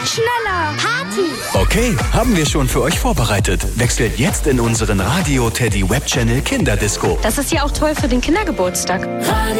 Schneller! Party! Okay, haben wir schon für euch vorbereitet. Wechselt jetzt in unseren Radio Teddy Web Channel Kinderdisco. Das ist ja auch toll für den Kindergeburtstag. Radio